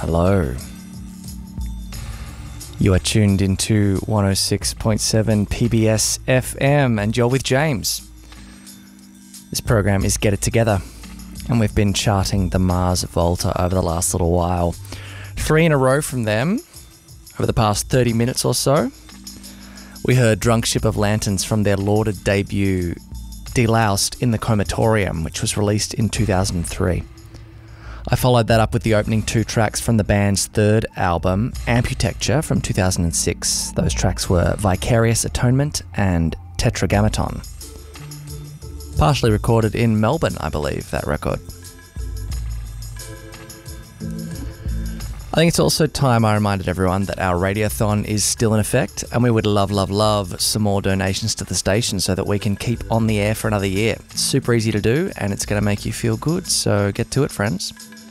Hello. You are tuned into 106.7 PBS FM and you're with James. This program is Get It Together and we've been charting the Mars Volta over the last little while. 3 in a row from them over the past 30 minutes or so. We heard Drunk Ship of Lanterns from their lauded debut Deloused in the Comatorium, which was released in 2003. I followed that up with the opening 2 tracks from the band's third album, Amputecture, from 2006. Those tracks were Vicarious Atonement and Tetragrammaton. Partially recorded in Melbourne, I believe, that record. I think it's also time I reminded everyone that our radiothon is still in effect and we would love some more donations to the station so that we can keep on the air for another year. It's super easy to do and it's going to make you feel good, so get to it, friends.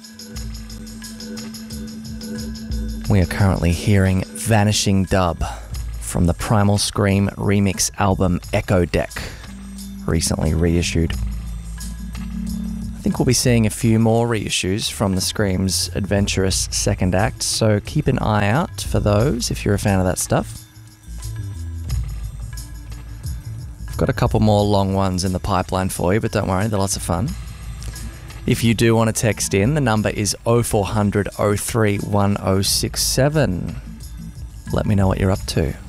We are currently hearing Vanishing Dub from the Primal Scream remix album Echo Deck, recently reissued. I think we'll be seeing a few more reissues from the Scream's adventurous second act, so keep an eye out for those if you're a fan of that stuff. I've got a couple more long ones in the pipeline for you, but don't worry, they're lots of fun. If you do want to text in, the number is 0400 03 1067. Let me know what you're up to.